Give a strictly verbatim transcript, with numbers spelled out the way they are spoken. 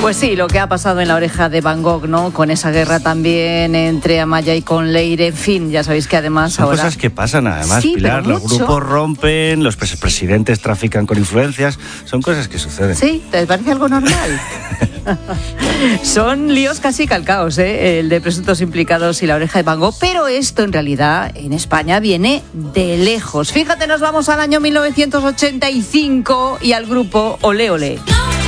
Pues sí, lo que ha pasado en La Oreja de Van Gogh, ¿no? Con esa guerra también entre Amaya y con Leire, en fin, ya sabéis que además Son ahora... cosas que pasan además, sí, Pilar, los mucho. grupos rompen, los presidentes trafican con influencias, son cosas que suceden. Sí, ¿te parece algo normal? Son líos casi calcaos, ¿eh? El de presuntos implicados y La Oreja de Van Gogh, pero esto en realidad en España viene de lejos. Fíjate, nos vamos al año mil novecientos ochenta y cinco y al grupo Olé Olé.